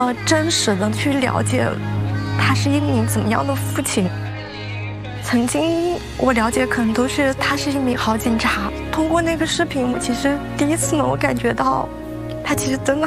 真实的去了解他是一名怎么样的父亲。曾经我了解可能都是他是一名好警察，通过那个视频，我其实第一次我感觉到他其实真的